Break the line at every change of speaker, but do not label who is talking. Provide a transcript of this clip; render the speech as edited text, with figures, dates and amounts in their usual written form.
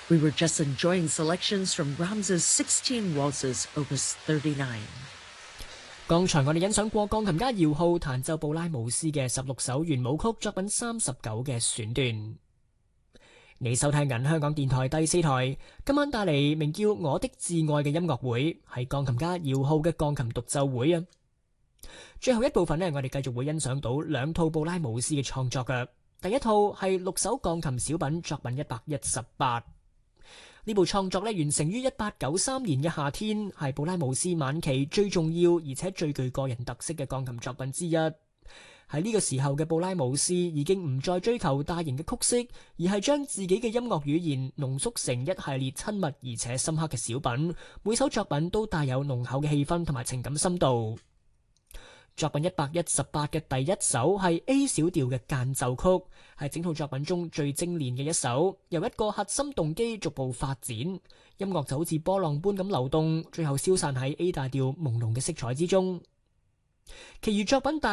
We were just enjoying selections from Brahms's 16 Waltzes, Opus 39。
剛才我哋欣賞過鋼琴家姚浩彈奏布拉姆斯嘅16首圓舞曲作品39嘅選段。你收聽緊香港電台第4台，今晚帶嚟名叫《我的至愛》嘅音樂會，係鋼琴家姚浩嘅鋼琴獨奏會啊。最後一部分呢，我哋繼續會欣賞到2套布拉姆斯嘅創作嘅。第一套係6首鋼琴小品作品118。呢部創作完成於1893年嘅夏天，係布拉姆斯晚期最重要而且最具個人特色嘅鋼琴作品之一。喺呢個時候嘅布拉姆斯已經唔再追求大型嘅曲式，而係將自己嘅音樂語言濃縮成一系列親密而且深刻嘅小品，每首作品都帶有濃厚嘅氣氛同埋情感深度。作品118嘅第一首係 A 小調嘅間奏曲，係整套作品中最精煉嘅一首，由一個核心動機逐步發展，音樂就好似波浪般咁流動，最後消散喺 A 大調朦朧嘅色彩之中。其餘作品大